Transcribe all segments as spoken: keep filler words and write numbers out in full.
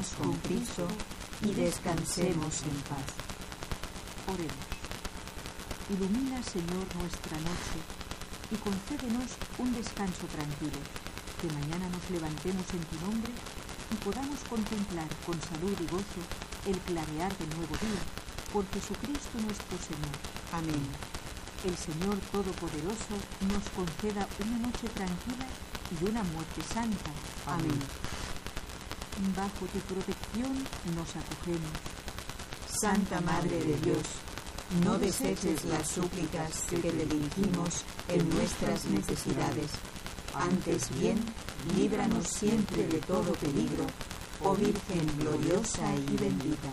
vivamos con Cristo y descansemos en paz. Oremos. Ilumina, Señor, nuestra noche y concédenos un descanso tranquilo, que mañana nos levantemos en tu nombre y podamos contemplar con salud y gozo el clarear del nuevo día, por Jesucristo nuestro Señor. Amén. El Señor Todopoderoso nos conceda una noche tranquila y una muerte santa. Amén. Bajo tu protección nos acogemos. Santa Madre de Dios, no deseches las súplicas que te dirigimos en nuestras necesidades. Antes bien, líbranos siempre de todo peligro, oh Virgen gloriosa y bendita.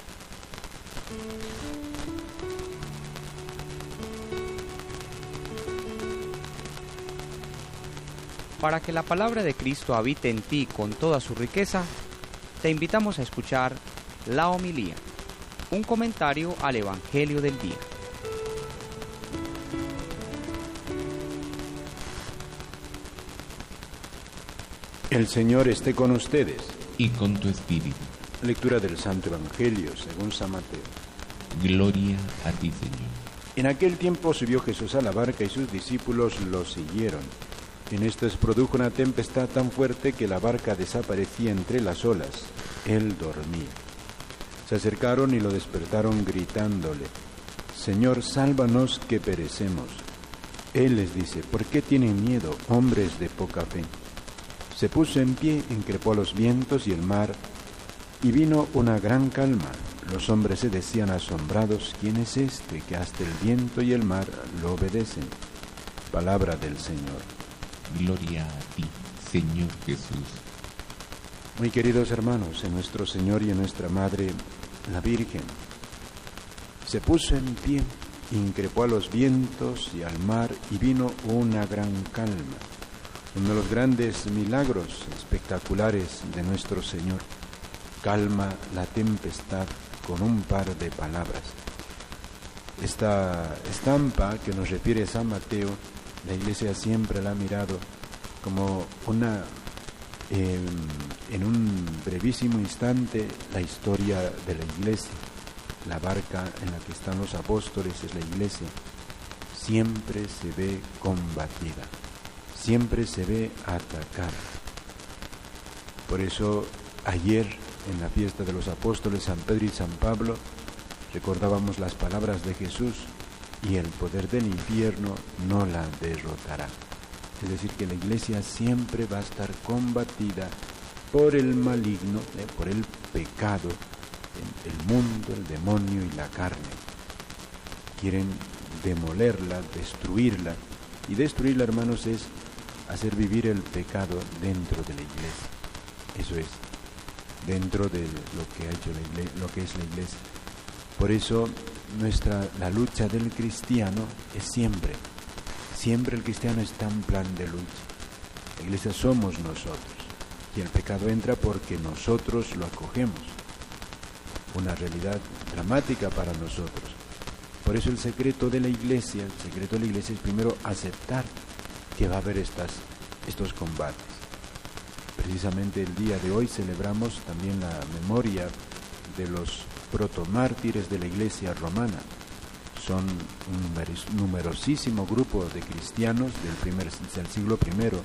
Para que la palabra de Cristo habite en ti con toda su riqueza, te invitamos a escuchar la homilía, un comentario al Evangelio del día. El Señor esté con ustedes. Y con tu espíritu. Lectura del Santo Evangelio según San Mateo. Gloria a ti, Señor. En aquel tiempo subió Jesús a la barca y sus discípulos lo siguieron. En esto se produjo una tempestad tan fuerte que la barca desaparecía entre las olas. Él dormía. Se acercaron y lo despertaron gritándole: Señor, sálvanos que perecemos. Él les dice: ¿por qué tienen miedo, hombres de poca fe? Se puso en pie, increpó a los vientos y el mar, y vino una gran calma. Los hombres se decían asombrados: ¿quién es este que hasta el viento y el mar lo obedecen? Palabra del Señor. Gloria a ti, Señor Jesús. Muy queridos hermanos, en nuestro Señor y en nuestra Madre, la Virgen, se puso en pie, increpó a los vientos y al mar, y vino una gran calma. Uno de los grandes milagros espectaculares de nuestro Señor. Calma la tempestad con un par de palabras. Esta estampa que nos refiere San Mateo, la Iglesia siempre la ha mirado como una, eh, en un brevísimo instante, la historia de la Iglesia. La barca en la que están los apóstoles es la Iglesia. Siempre se ve combatida, siempre se ve atacada. Por eso ayer, en la fiesta de los apóstoles San Pedro y San Pablo, recordábamos las palabras de Jesús: y el poder del infierno no la derrotará. Es decir, que la Iglesia siempre va a estar combatida por el maligno, eh, por el pecado, el mundo, el demonio y la carne. Quieren demolerla, destruirla, y destruirla, hermanos, es hacer vivir el pecado dentro de la Iglesia. Eso es, dentro de lo que ha hecho la Iglesia, lo que es la Iglesia. Por eso nuestra la lucha del cristiano es siempre, siempre el cristiano está en plan de lucha. La Iglesia somos nosotros, y el pecado entra porque nosotros lo acogemos. Una realidad dramática para nosotros. Por eso el secreto de la Iglesia, el secreto de la Iglesia es primero aceptar que va a haber estas, estos combates. Precisamente el día de hoy celebramos también la memoria de los protomártires de la Iglesia romana. Son un numerosísimo grupo de cristianos del, primer, del siglo primero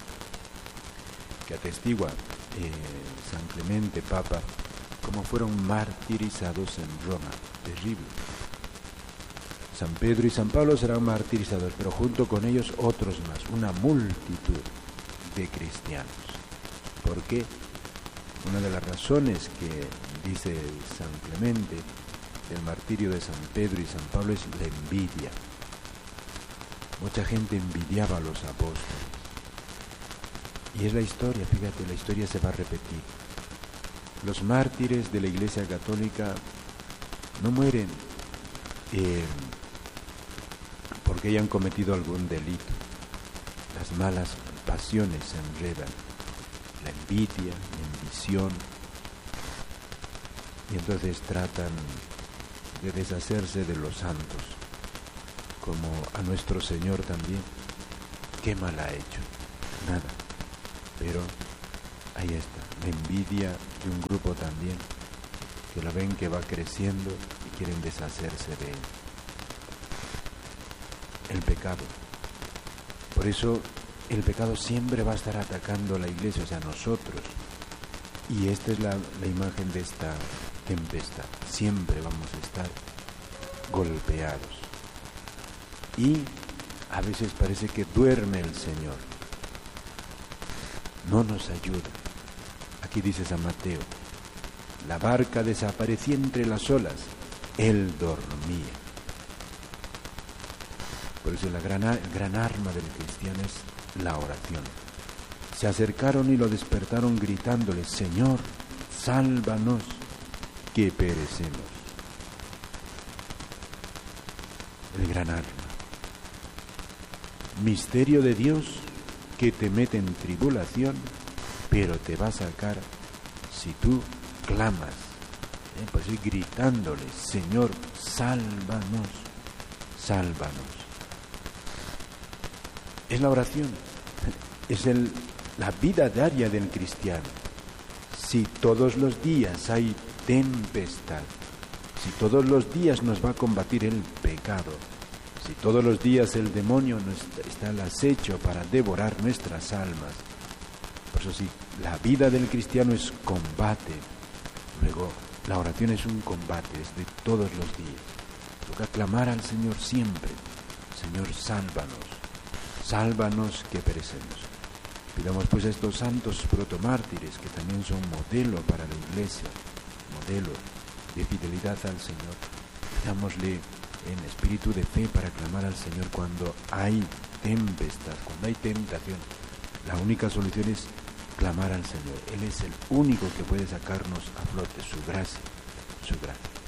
que atestigua eh, San Clemente, Papa, cómo fueron martirizados en Roma. Terrible. San Pedro y San Pablo serán martirizados, pero junto con ellos otros más, una multitud de cristianos. ¿Por qué? Una de las razones que dice San Clemente del martirio de San Pedro y San Pablo es la envidia. Mucha gente envidiaba a los apóstoles. Y es la historia, fíjate, la historia se va a repetir. Los mártires de la Iglesia Católica no mueren eh, porque hayan cometido algún delito. Las malas pasiones se enredan, la envidia, la ambición, y entonces tratan de deshacerse de los santos, como a nuestro Señor también. ¿Qué mal ha hecho? Nada. Pero ahí está, envidia de un grupo también, que lo ven que va creciendo y quieren deshacerse de él. El pecado. Por eso el pecado siempre va a estar atacando a la iglesia, o sea, a nosotros. Y esta es la, la imagen de esta tempestad. Siempre vamos a estar golpeados. Y a veces parece que duerme el Señor. No nos ayuda. Aquí dice San Mateo, la barca desaparecía entre las olas, él dormía. Por eso la gran, gran arma del cristiano es la oración. Se acercaron y lo despertaron gritándole, Señor, sálvanos, que perecemos. El gran arma. Misterio de Dios que te mete en tribulación, pero te va a sacar si tú clamas, ¿eh? Pues ir gritándole, Señor, sálvanos, sálvanos. Es la oración, es el, la vida diaria del cristiano. Si todos los días hay tempestad, si todos los días nos va a combatir el pecado, si todos los días el demonio nos está al acecho para devorar nuestras almas, por eso sí, la vida del cristiano es combate. Luego, la oración es un combate, es de todos los días. Toca clamar al Señor siempre. Señor, sálvanos, sálvanos que perecemos. Pidamos pues a estos santos protomártires, que también son modelo para la Iglesia, modelo de fidelidad al Señor. Pidámosle en espíritu de fe para clamar al Señor cuando hay tempestad, cuando hay tentación. La única solución es clamar al Señor. Él es el único que puede sacarnos a flote, su gracia, su gracia.